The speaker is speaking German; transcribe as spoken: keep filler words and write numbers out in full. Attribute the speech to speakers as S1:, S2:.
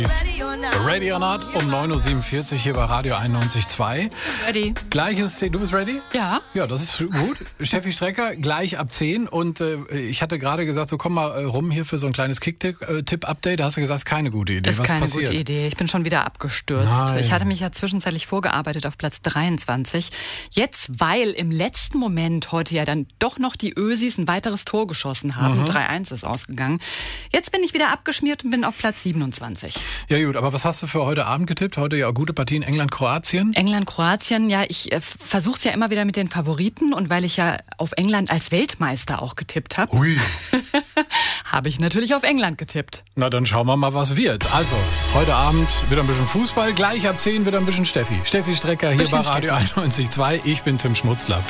S1: Ready or Not um neun Uhr siebenundvierzig hier bei Radio einundneunzig Komma zwei.
S2: Ready.
S1: Gleiches, du bist ready?
S2: Ja.
S1: Ja, das ist gut. Steffi Strecker, gleich ab zehn. Und äh, ich hatte gerade gesagt, so komm mal äh, rum hier für so ein kleines Kick-Tipp-Update. Da hast du gesagt, ist keine gute Idee.
S2: Das ist
S1: Was
S2: keine
S1: passiert?
S2: gute Idee. Ich bin schon wieder abgestürzt.
S1: Nein.
S2: Ich hatte mich ja zwischenzeitlich vorgearbeitet auf Platz dreiundzwanzig. Jetzt, weil im letzten Moment heute ja dann doch noch die Ösis ein weiteres Tor geschossen haben.
S1: Mhm.
S2: drei eins ist ausgegangen. Jetzt bin ich wieder abgeschmiert und bin auf Platz siebenundzwanzig.
S1: Ja gut, aber was hast du für heute Abend getippt? Heute ja gute Partien England-Kroatien.
S2: England-Kroatien, ja, ich äh, versuche es ja immer wieder mit den Favoriten. Und weil ich ja auf England als Weltmeister auch getippt habe,
S1: Hui.
S2: habe ich natürlich auf England getippt.
S1: Na, dann schauen wir mal, was wird. Also, heute Abend wieder ein bisschen Fußball. Gleich ab zehn wieder ein bisschen Steffi. Steffi Strecker hier
S2: Bisschen
S1: bei Radio
S2: Steffi.
S1: einundneunzig Komma zwei. Ich bin Tim Schmutzler.